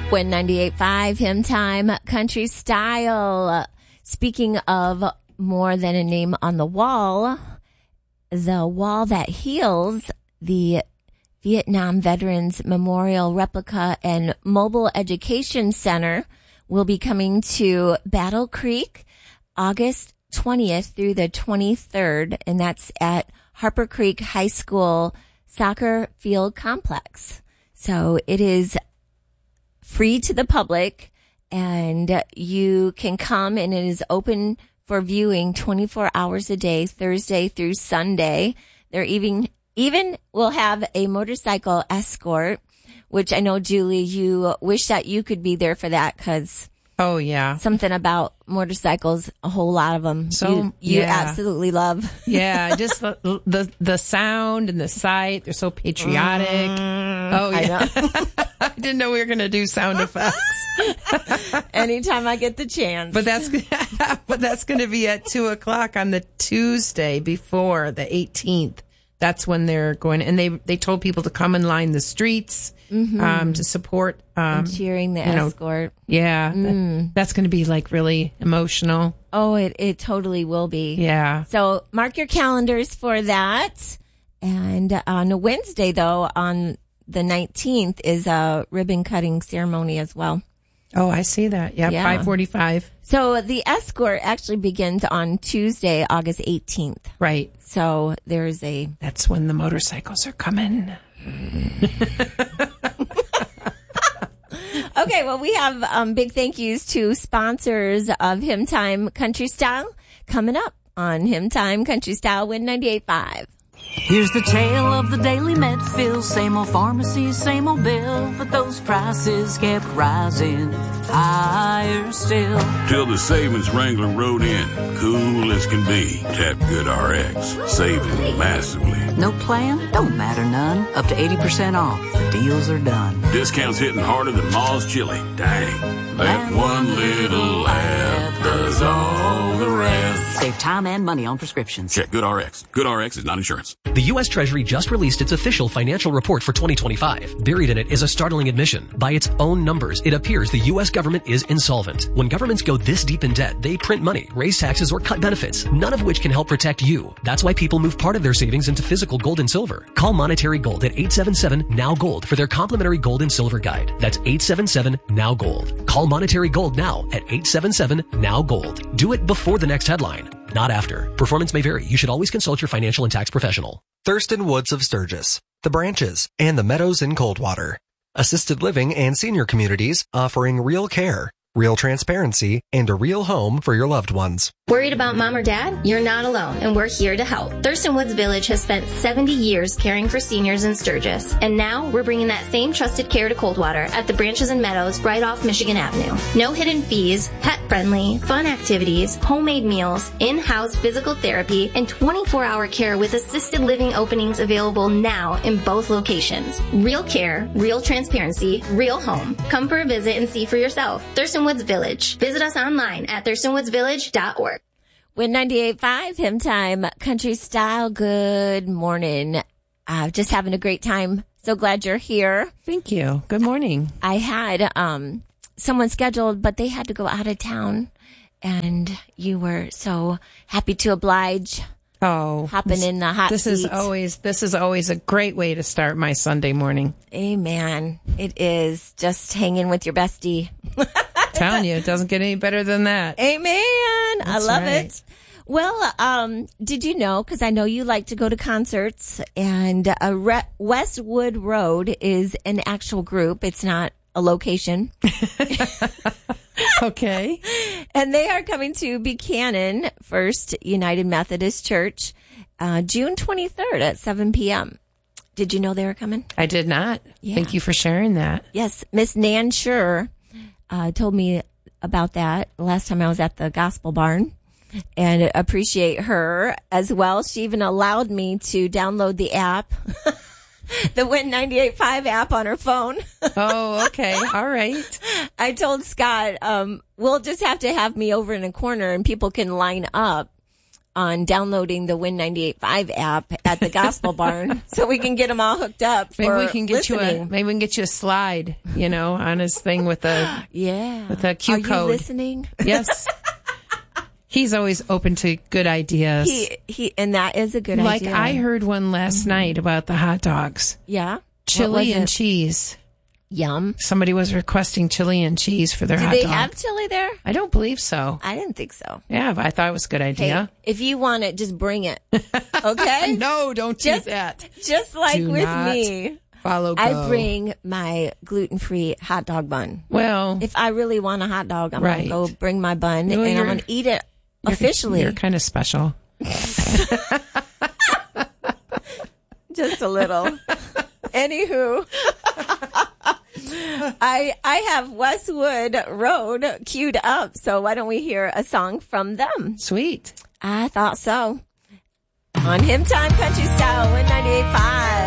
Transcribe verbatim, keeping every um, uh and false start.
When ninety-eight point five, Hymn Time, Country Style. Speaking of more than a name on the wall, the wall that heals, the Vietnam Veterans Memorial Replica and Mobile Education Center will be coming to Battle Creek August twentieth through the twenty-third, and that's at Harper Creek High School Soccer Field Complex. So it is free to the public, and you can come, and it is open for viewing twenty-four hours a day, Thursday through Sunday. They're even, even will have a motorcycle escort, which I know, Julie, you wish that you could be there for that, because oh yeah, something about motorcycles, a whole lot of them. So you, you yeah. absolutely love. Yeah, just the, the the sound and the sight. They're so patriotic. Mm, oh yeah, I, know. I didn't know we were going to do sound effects. Anytime I get the chance. But that's but that's going to be at two o'clock on the Tuesday before the eighteenth. That's when they're going, and they they told people to come and line the streets mm-hmm. um, to support um, and cheering the escort. Know, yeah, mm. that, that's going to be like really emotional. Oh, it it totally will be. Yeah. So mark your calendars for that. And on a Wednesday, though, on the nineteenth, is a ribbon cutting ceremony as well. Oh, I see that. Yep, yeah, five forty-five. So the escort actually begins on Tuesday, August eighteenth. Right. So there's a... That's when the motorcycles are coming. Okay, well, we have um, big thank yous to sponsors of Hymn Time Country Style coming up on Hymn Time Country Style with ninety-eight point five. Here's the tale of the daily Medfill. Same old pharmacy, same old bill, but those prices kept rising higher still. Till the savings Wrangler rode in, cool as can be. Tap GoodRx, saving massively. No plan? Don't matter none. Up to eighty percent off. The deals are done. Discounts hitting harder than Ma's chili. Dang. That one little app does all the rest. Save time and money on prescriptions. Check GoodRx. GoodRx is not insurance. The U S Treasury just released its official financial report for twenty twenty-five. Buried in it is a startling admission. By its own numbers, it appears the U S government is insolvent. When governments go this deep in debt, they print money, raise taxes, or cut benefits, none of which can help protect you. That's why people move part of their savings into physical gold and silver. Call Monetary Gold at eight seven seven, N O W, GOLD for their complimentary gold and silver guide. That's eight seven seven, N O W, GOLD. Call Monetary Gold now at eight seven seven, N O W, GOLD. Do it before the next headline, not after. Performance may vary. You should always consult your financial and tax professional. Thurston Woods of Sturgis, The Branches, and the Meadows in Coldwater. Assisted living and senior communities offering real care, real transparency, and a real home for your loved ones. Worried about mom or dad? You're not alone, and we're here to help. Thurston Woods Village has spent seventy years caring for seniors in Sturgis, and now we're bringing that same trusted care to Coldwater at the Branches and Meadows right off Michigan Avenue. No hidden fees, pet-friendly, fun activities, homemade meals, in-house physical therapy, and twenty-four hour care with assisted living openings available now in both locations. Real care, real transparency, real home. Come for a visit and see for yourself. Thurston Woods Village. Visit us online at thurston woods village dot org. With ninety-eight point five, Hymn Time Country Style, good morning. Uh, just having a great time. So glad you're here. Thank you. Good morning. I had um, someone scheduled, but they had to go out of town, and you were so happy to oblige. Oh, hopping this, in the hot this seat. is always this is always a great way to start my Sunday morning. Amen. It is just hanging with your bestie. Telling you, it doesn't get any better than that. Amen. That's I love right. it. Well, um, did you know, because I know you like to go to concerts, and uh, Re- Westwood Road is an actual group. It's not a location. Okay. And they are coming to Buchanan First United Methodist Church uh, June twenty-third at seven p.m. Did you know they were coming? I did not. Yeah. Thank you for sharing that. Yes. Miss Nan Schur uh, told me about that last time I was at the Gospel Barn, and appreciate her as well. She even allowed me to download the app, the Win ninety-eight point five app on her phone. Oh, okay. All right. I told Scott, um, we'll just have to have me over in a corner and people can line up on downloading the Win ninety-eight point five app at the Gospel Barn so we can get them all hooked up for Maybe we can get listening. you a maybe we can get you a slide, you know, on his thing with a yeah with a Q Are code. you listening? Yes. He's always open to good ideas. He he, and that is a good like idea. I heard one last Mm-hmm. night about the hot dogs. Yeah, Chili What was and it? cheese. Yum. Somebody was requesting chili and cheese for their Do hot they dog. have chili there? I don't believe so. I didn't think so. Yeah, but I thought it was a good Hey, idea. if you want it, just bring it. Okay? No, don't Just- do that. Just like Do with not me. Follow go. I bring my gluten-free hot dog bun. Well, If I really want a hot dog, I'm Right. going to go bring my bun Well, and I'm you're- going to eat it you're- officially. You're kind of special. Just a little. Anywho, I I have Westwood Road queued up, so why don't we hear a song from them? Sweet. I thought so. On Hymn Time Country Style, Win ninety-eight point five.